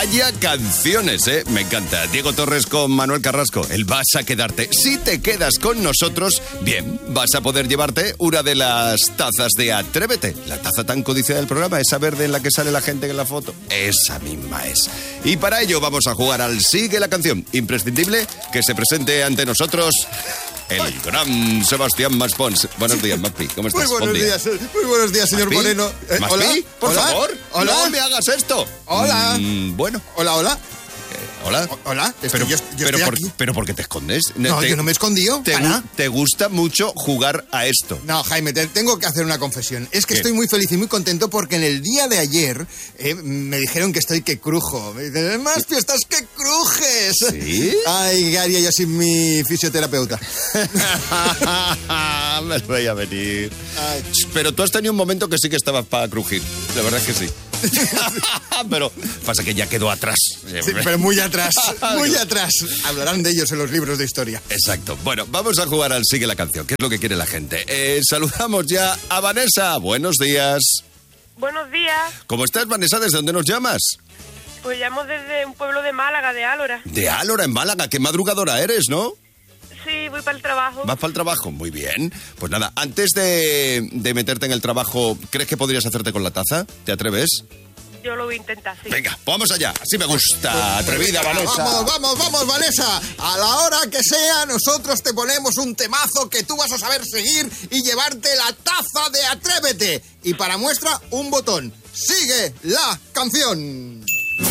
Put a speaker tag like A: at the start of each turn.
A: Vaya canciones, ¿eh? Me encanta. Diego Torres con Manuel Carrasco. El Vas a quedarte. Si te quedas con nosotros, bien, vas a poder llevarte una de las tazas de Atrévete. La taza tan codiciada del programa, esa verde en la que sale la gente en la foto. Esa misma es. Y para ello vamos a jugar al Sigue la canción. Imprescindible que se presente ante nosotros el gran Sebastián Maspons. Buenos días, Maspi. ¿Cómo estás?
B: Muy buenos días, señor
A: ¿Maspi?
B: Moreno.
A: ¿Maspi?
B: ¿Hola?
A: Por
B: ¿Hola?
A: favor,
B: ¿Hola?
A: no me hagas esto.
B: Hola.
A: Bueno.
B: Hola.
A: Hola.
B: Hola.
A: Pero,
B: Yo
A: pero,
B: estoy
A: ¿por,
B: aquí.
A: pero ¿por qué te escondes?
B: No, yo no me he escondido.
A: ¿Te gusta mucho jugar a esto?
B: No, Jaime, tengo que hacer una confesión. Es que
A: ¿Qué?
B: estoy muy feliz y muy contento porque en el día de ayer me dijeron que estoy que crujo. Me dicen, Maspi, estás que crujes.
A: ¿Sí?
B: Ay, ¿qué haría yo sin mi fisioterapeuta?
A: Me lo voy a venir.
B: Ay.
A: Pero tú has tenido un momento que sí que estabas para crujir. La verdad es que sí. Pero pasa que ya quedó atrás.
B: Sí, pero muy atrás, muy atrás. Hablarán de ellos en los libros de historia.
A: Exacto. Bueno, vamos a jugar al Sigue la canción, que es lo que quiere la gente. Saludamos ya a Vanessa. Buenos días.
C: Buenos días,
A: ¿Cómo estás, Vanessa? ¿Desde dónde nos llamas?
C: pues llamo desde un pueblo de Málaga, de Álora.
A: De Álora, en Málaga. Qué madrugadora eres, ¿no?
C: Sí, voy para el trabajo.
A: ¿Vas para el trabajo? Muy bien. Pues nada, antes de meterte en el trabajo, ¿crees que podrías hacerte con la taza? ¿Te atreves?
C: Yo lo voy a intentar, sí.
A: Venga, vamos allá. Así me gusta. Atrevida, Vanessa.
B: Vamos, Vanessa. A la hora que sea, nosotros te ponemos un temazo que tú vas a saber seguir y llevarte la taza de Atrévete. Y para muestra, un botón. Sigue la canción.